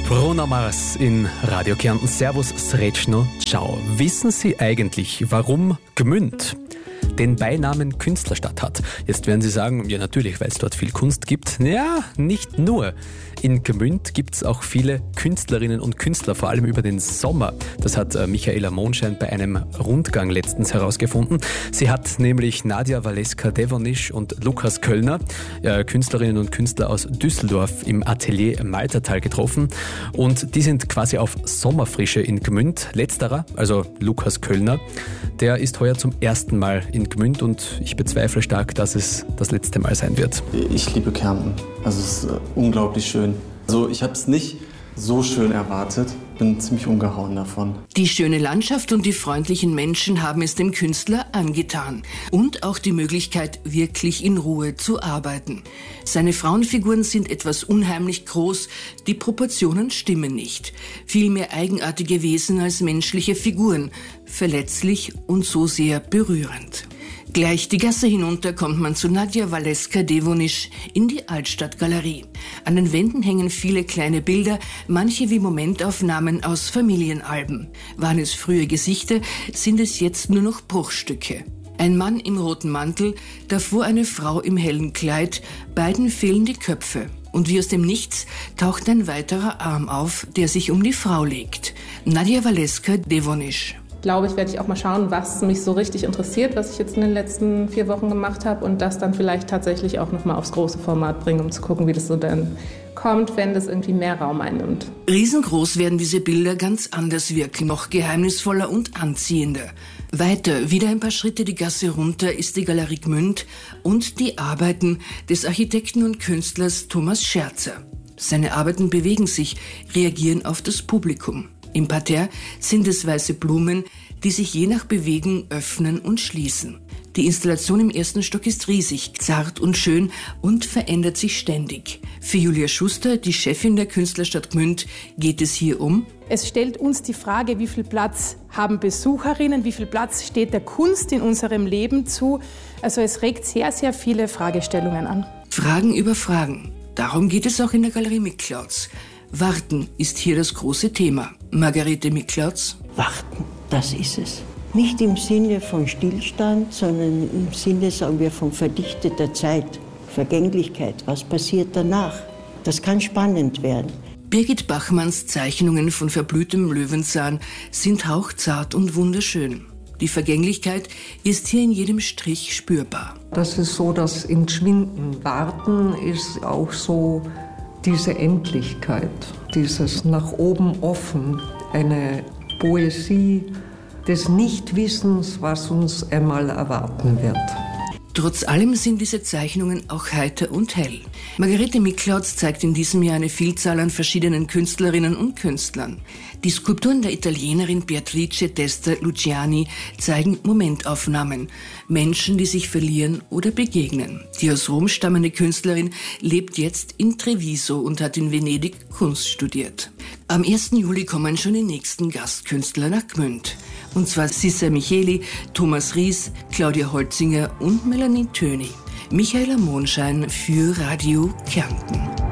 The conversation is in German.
Bruno Mars in Radio Kärnten. Servus, Srećno, ciao. Wissen Sie eigentlich, warum Gmünd den Beinamen Künstlerstadt hat? Jetzt werden Sie sagen, ja natürlich, weil es dort viel Kunst gibt. Ja, nicht nur. In Gmünd gibt es auch viele Künstlerinnen und Künstler, vor allem über den Sommer. Das hat Michaela Monschein bei einem Rundgang letztens herausgefunden. Sie hat nämlich Nadia Waleska-Devonish und Lukas Köllner, Künstlerinnen und Künstler aus Düsseldorf, im Atelier Maltertal getroffen. Und die sind quasi auf Sommerfrische in Gmünd. Letzterer, also Lukas Köllner, der ist heuer zum ersten Mal in Gmünd und ich bezweifle stark, dass es das letzte Mal sein wird. Ich liebe Kärnten. Also es ist unglaublich schön. Also ich habe es nicht so schön erwartet. Bin ziemlich umgehauen davon. Die schöne Landschaft und die freundlichen Menschen haben es dem Künstler angetan. Und auch die Möglichkeit, wirklich in Ruhe zu arbeiten. Seine Frauenfiguren sind etwas unheimlich groß, die Proportionen stimmen nicht. Viel mehr eigenartige Wesen als menschliche Figuren, verletzlich und so sehr berührend. Gleich die Gasse hinunter kommt man zu Nadia Waleska-Devonish in die Altstadtgalerie. An den Wänden hängen viele kleine Bilder, manche wie Momentaufnahmen aus Familienalben. Waren es frühe Gesichter, sind es jetzt nur noch Bruchstücke. Ein Mann im roten Mantel, davor eine Frau im hellen Kleid, beiden fehlen die Köpfe. Und wie aus dem Nichts taucht ein weiterer Arm auf, der sich um die Frau legt. Nadia Waleska-Devonish. Glaube ich, werde ich auch mal schauen, was mich so richtig interessiert, was ich jetzt in den letzten 4 Wochen gemacht habe und das dann vielleicht tatsächlich auch nochmal aufs große Format bringen, um zu gucken, wie das so dann kommt, wenn das irgendwie mehr Raum einnimmt. Riesengroß werden diese Bilder ganz anders wirken, noch geheimnisvoller und anziehender. Weiter, wieder ein paar Schritte die Gasse runter, ist die Galerie Gmünd und die Arbeiten des Architekten und Künstlers Thomas Scherzer. Seine Arbeiten bewegen sich, reagieren auf das Publikum. Im Parterre sind es weiße Blumen, die sich je nach Bewegung öffnen und schließen. Die Installation im ersten Stock ist riesig, zart und schön und verändert sich ständig. Für Julia Schuster, die Chefin der Künstlerstadt Gmünd, geht es hier um: Es stellt uns die Frage, wie viel Platz haben Besucherinnen, wie viel Platz steht der Kunst in unserem Leben zu. Also es regt sehr, sehr viele Fragestellungen an. Fragen über Fragen. Darum geht es auch in der Galerie Miklautz. Warten ist hier das große Thema. Margarete Miklautz. Warten, das ist es. Nicht im Sinne von Stillstand, sondern im Sinne, sagen wir, von verdichteter Zeit, Vergänglichkeit. Was passiert danach? Das kann spannend werden. Birgit Bachmanns Zeichnungen von verblühtem Löwenzahn sind hauchzart und wunderschön. Die Vergänglichkeit ist hier in jedem Strich spürbar. Das ist so das Entschwinden. Warten ist auch so diese Endlichkeit, dieses nach oben offen, eine Poesie des Nichtwissens, was uns einmal erwarten wird. Trotz allem sind diese Zeichnungen auch heiter und hell. Margarete Miklautz zeigt in diesem Jahr eine Vielzahl an verschiedenen Künstlerinnen und Künstlern. Die Skulpturen der Italienerin Beatrice Testa Luciani zeigen Momentaufnahmen, Menschen, die sich verlieren oder begegnen. Die aus Rom stammende Künstlerin lebt jetzt in Treviso und hat in Venedig Kunst studiert. Am 1. Juli kommen schon die nächsten Gastkünstler nach Gmünd. Und zwar Sissa Micheli, Thomas Ries, Claudia Holzinger und Melanie Töni. Michaela Monschein für Radio Kärnten.